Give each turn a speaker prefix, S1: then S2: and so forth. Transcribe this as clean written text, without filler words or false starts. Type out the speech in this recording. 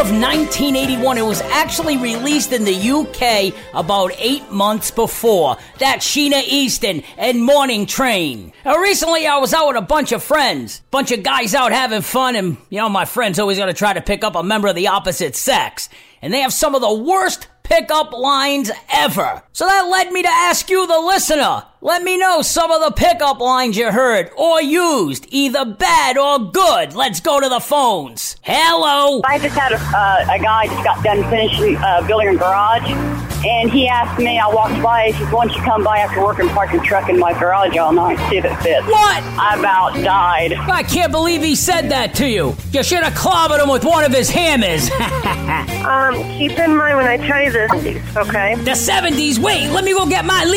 S1: of 1981. It was actually released in the UK about 8 months before. That's Sheena Easton and Morning Train. Now, recently I was out with a bunch of friends. Bunch of guys out having fun, and, my friend's always going to try to pick up a member of the opposite sex. And they have some of the worst pickup lines ever. So that led me to ask you, the listener. Let me know some of the pickup lines you heard or used, either bad or good. Let's go to the phones. Hello.
S2: I just had a guy just got done finishing building a garage, and he asked me, I walked by, he says, why don't you come by after work and park your truck in my garage all night, see if it fits.
S1: What?
S2: I about died.
S1: I can't believe he said that to you. You should have clobbered him with one of his hammers.
S3: Keep in mind when I tell you this, okay?
S1: The 70s? Wait, let me go get my